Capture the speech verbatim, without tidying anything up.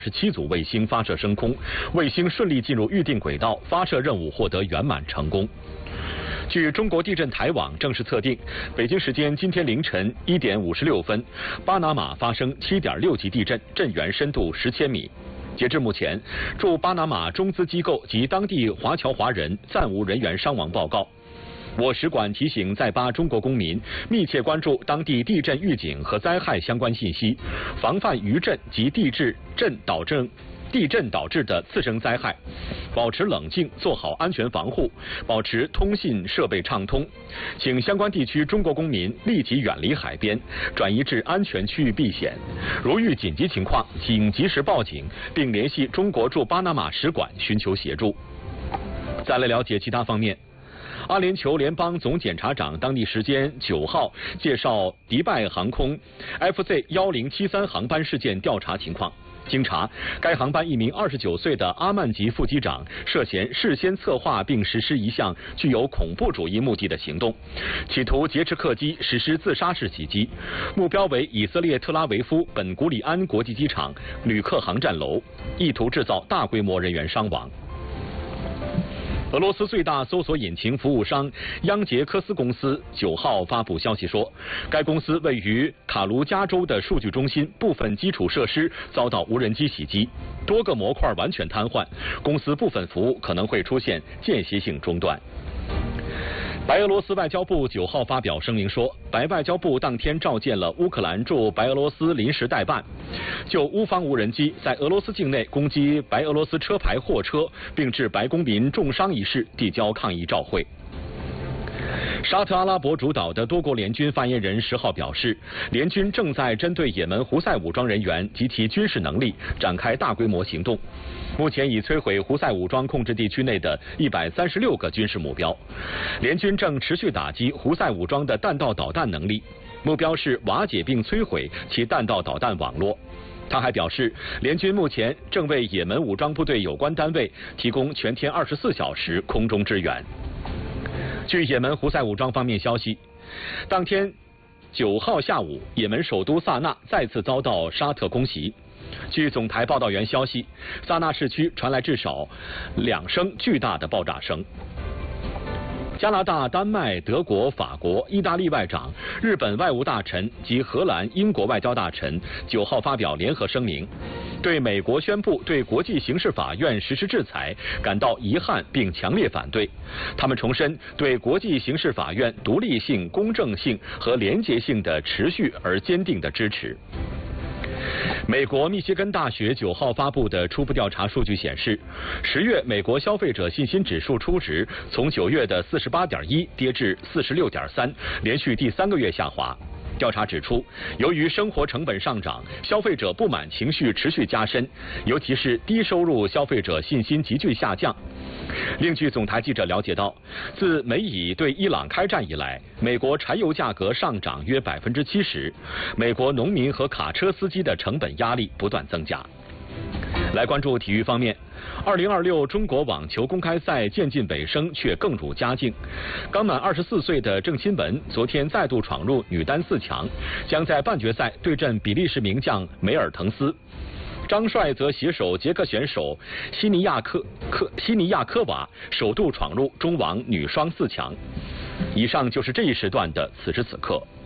是七组卫星发射升空，卫星顺利进入预定轨道，发射任务获得圆满成功。据中国地震台网正式测定，北京时间今天凌晨一点五十六分，巴拿马发生七点六级地震，震源深度十千米。截至目前，驻巴拿马中资机构及当地华侨华人暂无人员伤亡报告。我使馆提醒在巴中国公民密切关注当地地震预警和灾害相关信息，防范余震及地质震导致地震导致的次生灾害，保持冷静，做好安全防护，保持通信设备畅通。请相关地区中国公民立即远离海边，转移至安全区域避险。如遇紧急情况，请及时报警，并联系中国驻巴拿马使馆寻求协助。再来了解其他方面。阿联酋联邦总检察长当地时间九号介绍迪拜航空 F Z 一零七三航班事件调查情况。经查，该航班一名二十九岁的阿曼籍副机长涉嫌事先策划并实施一项具有恐怖主义目的的行动，企图劫持客机实施自杀式袭击，目标为以色列特拉维夫本古里安国际机场旅客航站楼，意图制造大规模人员伤亡。俄罗斯最大搜索引擎服务商央杰科斯公司九号发布消息说，该公司位于卡卢加州的数据中心部分基础设施遭到无人机袭击，多个模块完全瘫痪，公司部分服务可能会出现间歇性中断。白俄罗斯外交部九号发表声明说，白外交部当天召见了乌克兰驻白俄罗斯临时代办，就乌方无人机在俄罗斯境内攻击白俄罗斯车牌货车并致白公民重伤一事递交抗议照会。沙特阿拉伯主导的多国联军发言人十号表示，联军正在针对也门胡塞武装人员及其军事能力展开大规模行动，目前已摧毁胡塞武装控制地区内的一百三十六个军事目标。联军正持续打击胡塞武装的弹道导弹能力，目标是瓦解并摧毁其弹道导弹网络。他还表示，联军目前正为也门武装部队有关单位提供全天二十四小时空中支援。据也门胡塞武装方面消息，当天九号下午，也门首都萨那再次遭到沙特攻袭。据总台报道员消息，萨那市区传来至少两声巨大的爆炸声。加拿大、丹麦、德国、法国、意大利外长、日本外务大臣及荷兰、英国外交大臣九号发表联合声明，对美国宣布对国际刑事法院实施制裁感到遗憾并强烈反对。他们重申对国际刑事法院独立性、公正性和廉洁性的持续而坚定的支持。美国密歇根大学九号发布的初步调查数据显示，十月美国消费者信心指数初值从九月的四十八点一跌至四十六点三，连续第三个月下滑。调查指出，由于生活成本上涨，消费者不满情绪持续加深，尤其是低收入消费者信心急剧下降。另据总台记者了解到，自美以对伊朗开战以来，美国柴油价格上涨约百分之七十，美国农民和卡车司机的成本压力不断增加。来关注体育方面，二零二六中国网球公开赛渐近尾声，却更入佳境。刚满二十四岁的郑钦文昨天再度闯入女单四强，将在半决赛对阵比利时名将梅尔滕斯。张帅则携手捷克选手西尼亚科科西尼亚科娃，首度闯入中网女双四强。以上就是这一时段的此时此刻。